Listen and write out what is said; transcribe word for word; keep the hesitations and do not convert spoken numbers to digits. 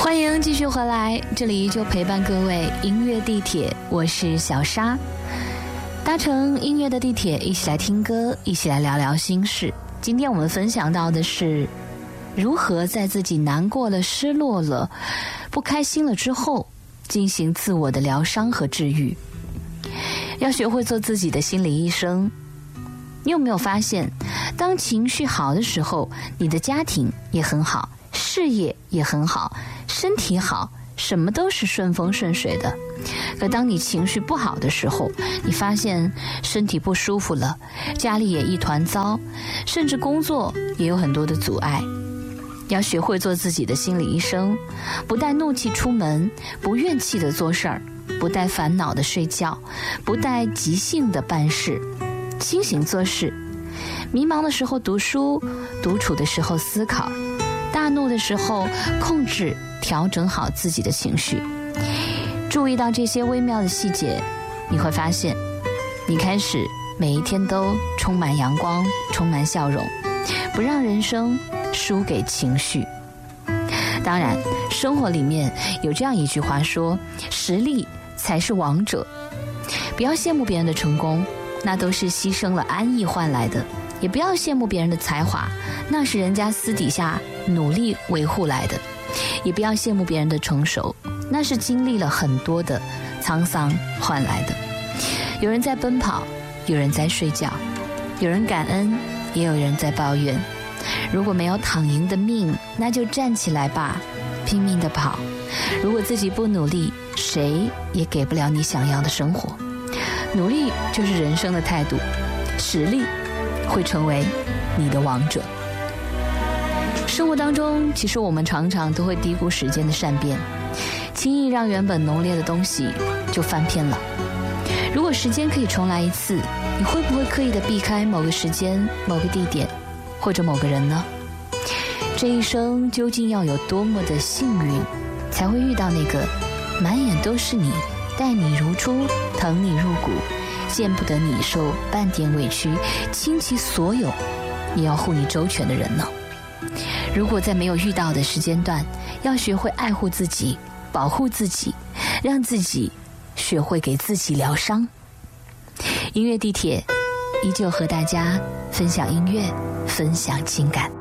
欢迎继续回来，这里依旧陪伴各位音乐地铁，我是小沙。搭乘音乐的地铁，一起来听歌，一起来聊聊心事。今天我们分享到的是如何在自己难过了、失落了、不开心了之后进行自我的疗伤和治愈。要学会做自己的心理医生。你有没有发现，当情绪好的时候，你的家庭也很好，事业也很好，身体好，什么都是顺风顺水的。可当你情绪不好的时候，你发现身体不舒服了，家里也一团糟，甚至工作也有很多的阻碍。要学会做自己的心理医生，不带怒气出门，不怨气的做事儿，不带烦恼的睡觉，不带急性的办事，清醒做事。迷茫的时候读书，独处的时候思考，大怒的时候控制调整好自己的情绪。注意到这些微妙的细节，你会发现你开始每一天都充满阳光，充满笑容，不让人生输给情绪。当然，生活里面有这样一句话说，实力才是王者。不要羡慕别人的成功，那都是牺牲了安逸换来的；也不要羡慕别人的才华，那是人家私底下努力维护来的；也不要羡慕别人的成熟，那是经历了很多的沧桑换来的。有人在奔跑，有人在睡觉，有人感恩，也有人在抱怨。如果没有躺赢的命，那就站起来吧，拼命地跑。如果自己不努力，谁也给不了你想要的生活。努力就是人生的态度，实力会成为你的王者。生活当中，其实我们常常都会低估时间的善变，轻易让原本浓烈的东西就翻篇了。如果时间可以重来一次，你会不会刻意地避开某个时间、某个地点或者某个人呢？这一生究竟要有多么的幸运，才会遇到那个满眼都是你，待你如初，疼你入骨，见不得你受半点委屈，倾其所有也要护你周全的人呢？如果在没有遇到的时间段，要学会爱护自己，保护自己，让自己学会给自己疗伤。音乐地铁依旧和大家分享音乐，分享情感。